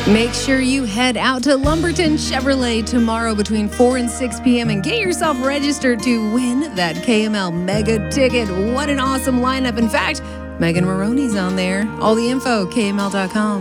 Make sure you head out to Lumberton Chevrolet tomorrow between 4 and 6 p.m. and get yourself registered to win that KML Mega Ticket. What an awesome lineup. In fact, Megan Maroney's on there. All the info, KML.com.